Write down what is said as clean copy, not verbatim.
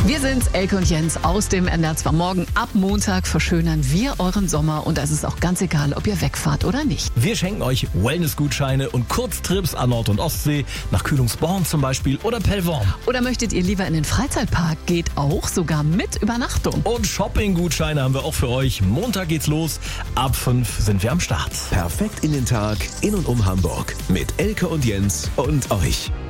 Wir sind's, Elke und Jens aus dem NDR 2 Morgen. Ab Montag verschönern wir euren Sommer und da ist es auch ganz egal, ob ihr wegfahrt oder nicht. Wir schenken euch Wellness-Gutscheine und Kurztrips an Nord- und Ostsee, nach Kühlungsborn zum Beispiel oder Pellworm. Oder möchtet ihr lieber in den Freizeitpark? Geht auch, sogar mit Übernachtung. Und Shopping-Gutscheine haben wir auch für euch. Montag geht's los. Ab 5 sind wir am Start. Perfekt in den Tag, in und um Hamburg. Mit Elke und Jens und euch.